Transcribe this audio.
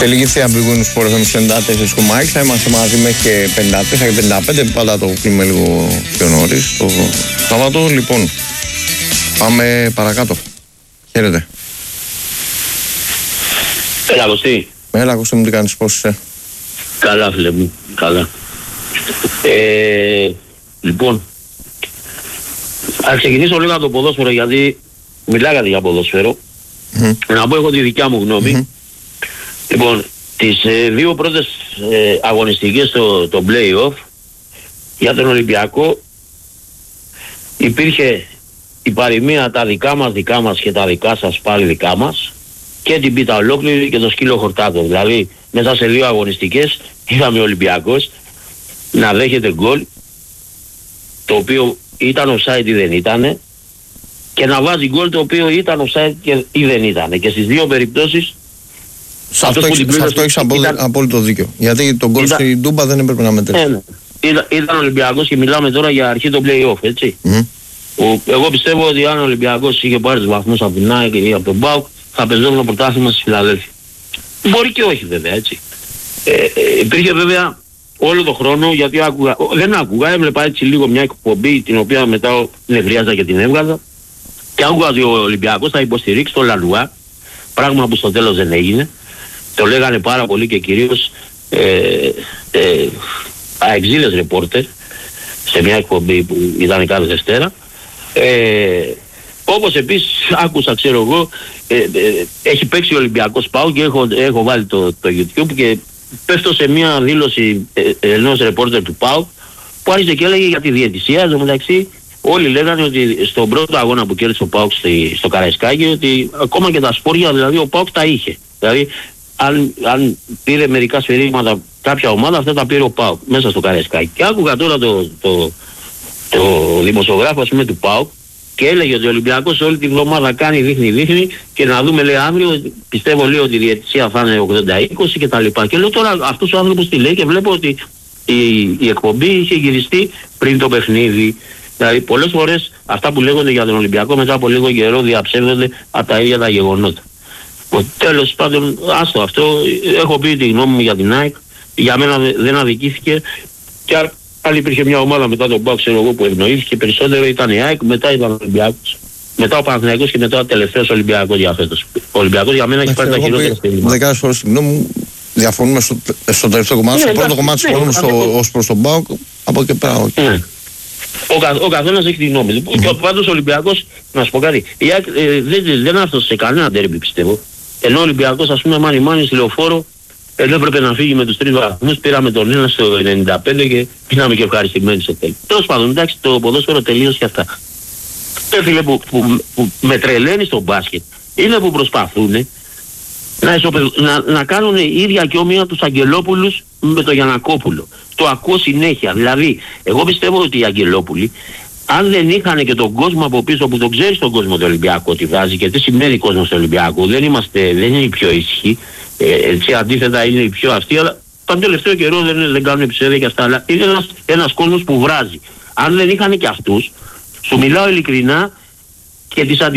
Τελική μπηγούν στους πόρους με 94,6. Θα είμαστε μαζί μέχρι και 54-55. Πάντα το κλείνουμε λίγο πιο νωρίς το Σάββατο. Λοιπόν, πάμε παρακάτω. Χαίρετε. Έλα Κωστή. Έλα Κωστή μου, τι κάνεις, πώς είσαι? Καλά φίλε μου, καλά. Λοιπόν, ας ξεκινήσω λίγο από το ποδόσφαιρο, γιατί μιλάγατε για ποδόσφαιρο. Να πω έχω τη δικιά μου γνώμη. Λοιπόν, τις δύο πρώτες αγωνιστικές το play-off για τον Ολυμπιακό υπήρχε η παροιμία τα δικά μας και τα δικά σας πάλι δικά μας, και την πίτα ολόκληρη και το σκύλο χορτάτο. Δηλαδή μέσα σε δύο αγωνιστικές είδαμε ο Ολυμπιακός να δέχεται γκολ το οποίο ήταν offside ή δεν ήτανε, και να βάζει γκολ το οποίο ήταν offside ή δεν ήτανε, και στις δύο περιπτώσεις σε αυτό έχεις απόλυτο δίκιο. Γιατί τον γκολ στην Τούμπα δεν έπρεπε να μετρήσει. Ήταν Ολυμπιακός και μιλάμε τώρα για αρχή το play-off, έτσι. Εγώ πιστεύω ότι αν ο Ολυμπιακός είχε πάρει τους βαθμούς από την ΑΕΚ ή από τον ΠΑΟΚ, θα παίζονταν το πρωτάθλημα στη Φιλαδέλφια. Μπορεί και όχι βέβαια, έτσι. Υπήρχε βέβαια όλο τον χρόνο, γιατί δεν άκουγα, έβλεπα έτσι λίγο μια εκπομπή την οποία μετά νευρίαζα και την έβγαζα, και άκουγα ότι ο Ολυμπιακός θα υποστηρίξει το Λαλουά, πράγμα που στο τέλος δεν έγινε. Το λέγανε πάρα πολύ και κυρίως αεξίδες ρεπόρτερ σε μια εκπομπή που ήταν κάθε Δευτέρα. Όπως επίσης άκουσα, ξέρω εγώ, έχει παίξει ο Ολυμπιακός ΠΑΟΚ και έχω βάλει το YouTube και πέφτω σε μια δήλωση ενός ρεπόρτερ του ΠΑΟΚ που άρχισε και έλεγε για τη διαιτησία. Εν τω μεταξύ όλοι λέγανε ότι στον πρώτο αγώνα που κέρδισε ο ΠΑΟΚ στο Καραϊσκάκι, ότι ακόμα και τα σπόρια δηλαδή ο ΠΑΟΚ τα είχε. Δηλαδή αν πήρε μερικά σφυρίγματα κάποια ομάδα, αυτά τα πήρε ο ΠΑΟΚ μέσα στο Καραϊσκάκι. Και άκουγα τώρα το δημοσιογράφο, ας πούμε, του ΠΑΟΚ, και έλεγε ότι ο Ολυμπιακός όλη την εβδομάδα κάνει, δείχνει, και να δούμε, λέει, αύριο, πιστεύω, λέει, ότι η διαιτησία θα είναι 80-20 και τα λοιπά. Και λέω τώρα αυτός ο άνθρωπος τι λέει, και βλέπω ότι η εκπομπή είχε γυριστεί πριν το παιχνίδι. Δηλαδή πολλές φορές αυτά που λέγονται για τον Ολυμπιακό μετά από λίγο καιρό διαψεύδονται από τα ίδια τα γεγονότα. Τέλος πάντων, άστο αυτό, έχω πει τη γνώμη μου για την ΑΕΚ, για μένα δεν αδικήθηκε, και αν υπήρχε μια ομάδα μετά τον ΠΑΟΚ, ξέρω εγώ, που ευνοήθηκε περισσότερο, ήταν η ΑΕΚ, μετά ήταν ο Ολυμπιακός, μετά ο Παναθηναϊκός και μετά ο τελευταίος Ολυμπιακός για φέτος. Ο Ολυμπιακός για μένα έχει πάρει τα χειρότερα στιγμή. Δεκάδες φορές τη γνώμη μου, διαφωνούμε στο τελευταίο κομμάτι, στο πρώτο κομμάτι συμφωνούμε ως προς τον ΠΑΟΚ, από εκεί πέρα όχι. Ο καθένας έχει τη γνώμη του. Και πάντως ο Ολυμπιακός, να σου πω κάτι, η ΑΕΚ δεν άφησε σε κανένα ντέρμπι, πιστεύω. Ενώ ο Ολυμπιακός, ας πούμε, μάνι στη Λεωφόρο, δεν έπρεπε να φύγει με τους 3 βαθμούς, πήραμε τον ένα στο 95 και πήγαμε και ευχαριστημένοι στο τέλος. Τέλος πάντων, εντάξει, το ποδόσφαιρο τελείωσε και αυτά. Φίλε, που με τρελαίνει στο μπάσκετ είναι που προσπαθούν να κάνουν η ίδια και όμοια τους Αγγελόπουλους με το Γιαννακόπουλο. Το ακούω συνέχεια. Δηλαδή, εγώ πιστεύω ότι οι Αγγελόπουλοι, αν δεν είχαν και τον κόσμο από πίσω, που τον ξέρει τον κόσμο του Ολυμπιακού τι βάζει και τι σημαίνει κόσμος του Ολυμπιακού, δεν είναι οι πιο ήσυχοι, έτσι, αντίθετα είναι οι πιο αστείοι, αλλά τον τελευταίο καιρό δεν κάνουν επεισόδια και αυτά, αλλά είναι ένας κόσμος που βράζει. Αν δεν είχαν και αυτούς, σου μιλάω ειλικρινά, και τις